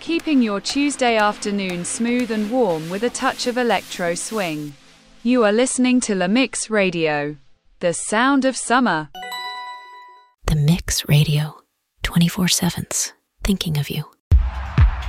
keeping your Tuesday afternoon smooth and warm with a touch of electro swing. You are listening to La Mix Radio, the sound of summer. The Mix Radio, 24/7, thinking of you.